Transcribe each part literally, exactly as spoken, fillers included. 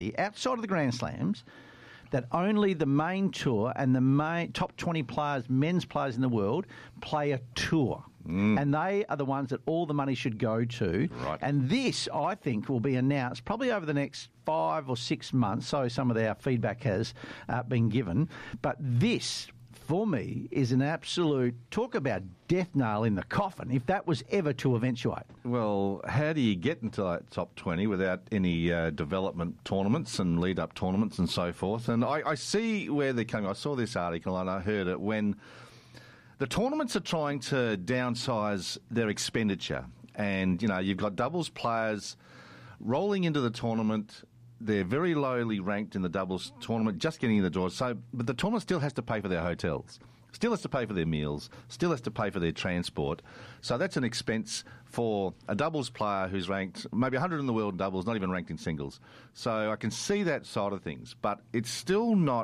outside of the Grand Slams, that only the main tour and the main top twenty players, men's players in the world, play a tour. Mm. And they are the ones that all the money should go to. Right. And this, I think, will be announced probably over the next five or six months, so some of our feedback has uh, been given. But this, for me, is an absolute, talk about death nail in the coffin, if that was ever to eventuate. Well, how do you get into that top twenty without any uh, development tournaments and lead-up tournaments and so forth? And I, I see where they're coming. I saw this article and I heard it when the tournaments are trying to downsize their expenditure. And, you know, you've got doubles players rolling into the tournament. They're very lowly ranked in the doubles tournament, just getting in the door. So, but the tournament still has to pay for their hotels, still has to pay for their meals, still has to pay for their transport. So that's an expense for a doubles player who's ranked maybe one hundred in the world in doubles, not even ranked in singles. So I can see that side of things, but it's still not.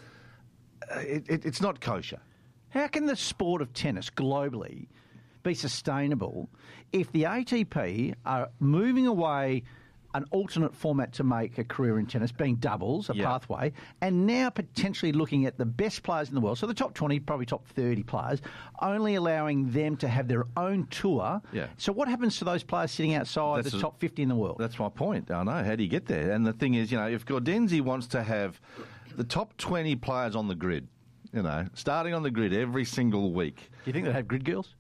Uh, it, it, it's not kosher. How can the sport of tennis globally be sustainable if the A T P are moving away an alternate format to make a career in tennis, being doubles, a yeah. pathway, and now potentially looking at the best players in the world, so the top twenty, probably top thirty players, only allowing them to have their own tour. Yeah. So what happens to those players sitting outside that's the a, top fifty in the world? That's my point. I know. How do you get there? And the thing is, you know, if Gaudenzi wants to have the top twenty players on the grid, you know, starting on the grid every single week. Do you think they'd have grid girls?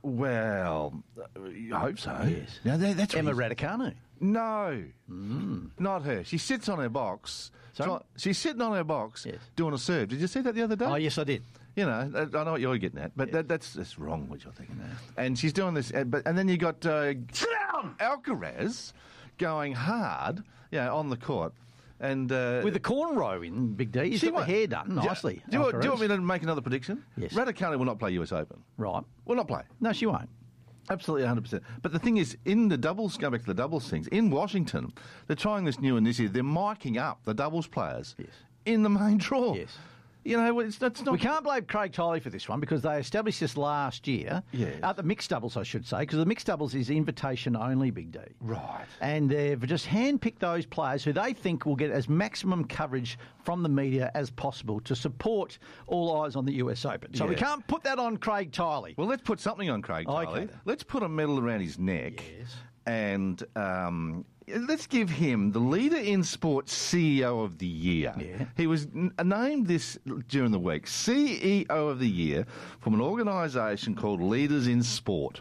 Well, I hope so. Yes. Now, that's Emma Raducanu. No, mm. not her. She sits on her box. Sorry? She's sitting on her box yes. doing a serve. Did you see that the other day? Oh, yes, I did. You know, I know what you're getting at, but yes. that, that's that's wrong what you're thinking there. And she's doing this, but and then you got uh, sit down Alcaraz going hard, you know, on the court. And uh, with the cornrow in, Big D, he's got the hair done nicely. Do, do, you want, do you want me to make another prediction? Yes. Raducanu will not play U S Open. Right. Will not play. No, she won't. Absolutely one hundred percent. But the thing is, in the doubles, go back to the doubles things, in Washington, they're trying this new initiative. They're miking up the doubles players yes. in the main draw. Yes. You know, it's, that's not... We can't blame Craig Tiley for this one because they established this last year. Yes. Uh, the mixed doubles, I should say, because the mixed doubles is invitation only, Big D. Right. And they've just handpicked those players who they think will get as maximum coverage from the media as possible to support all eyes on the U S Open. So yeah. we can't put that on Craig Tiley. Well, let's put something on Craig Tiley. Okay. Let's put a medal around his neck. Yes. And um, let's give him the Leader in Sport C E O of the Year. Yeah. He was n- named this during the week, C E O of the Year from an organisation called Leaders in Sport.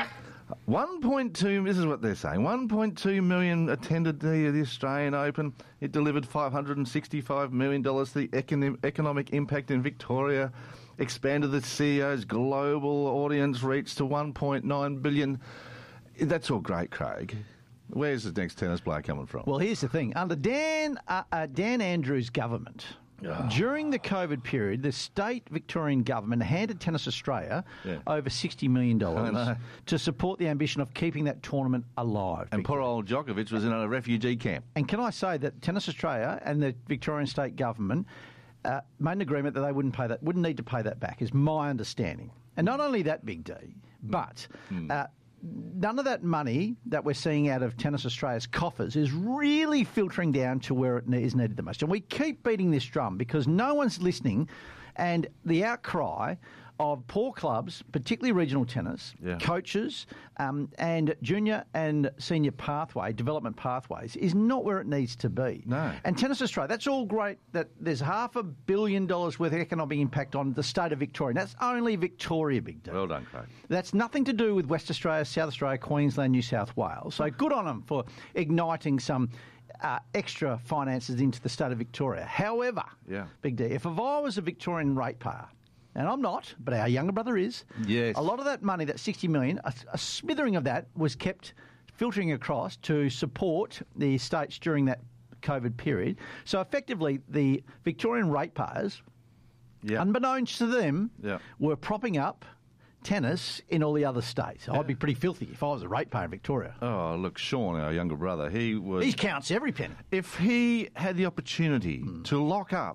one point two, this is what they're saying, one point two million attended the, the Australian Open. It delivered five hundred sixty-five million dollars to the econ- economic impact in Victoria, expanded the C E O's global audience reach to one point nine billion. That's all great, Craig. Where's the next tennis player coming from? Well, here's the thing. Under Dan uh, uh, Dan Andrews' government, oh. during the COVID period, the state Victorian government handed Tennis Australia yeah. over sixty million dollars to support the ambition of keeping that tournament alive. And poor old Djokovic was in a refugee camp. And can I say that Tennis Australia and the Victorian state government uh, made an agreement that they wouldn't pay that, wouldn't need to pay that back, is my understanding. And not only that, Big D, but... Mm. Uh, none of that money that we're seeing out of Tennis Australia's coffers is really filtering down to where it is needed the most. And we keep beating this drum because no one's listening, and the outcry of poor clubs, particularly regional tennis, yeah. coaches, um, and junior and senior pathway, development pathways, is not where it needs to be. No. And Tennis Australia, that's all great that there's half a billion dollars worth of economic impact on the state of Victoria. And that's only Victoria, Big D. Well done, Craig. That's nothing to do with West Australia, South Australia, Queensland, New South Wales. So good on them for igniting some uh, extra finances into the state of Victoria. However, yeah. Big D, if I was a Victorian ratepayer, and I'm not, but our younger brother is, yes. a lot of that money, that sixty million dollars, a, a smithering of that was kept filtering across to support the states during that COVID period. So effectively, the Victorian ratepayers, yeah. unbeknownst to them, yeah. were propping up tennis in all the other states. Yeah. I'd be pretty filthy if I was a ratepayer in Victoria. Oh, look, Sean, our younger brother, he was... He counts every penny. If he had the opportunity mm. to lock up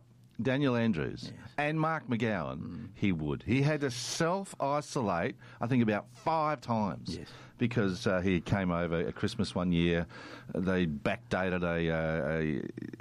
Daniel Andrews yes. and Mark McGowan, mm. he would. He had to self-isolate, I think, about five times yes. because uh, he came over at Christmas one year. They backdated a, uh,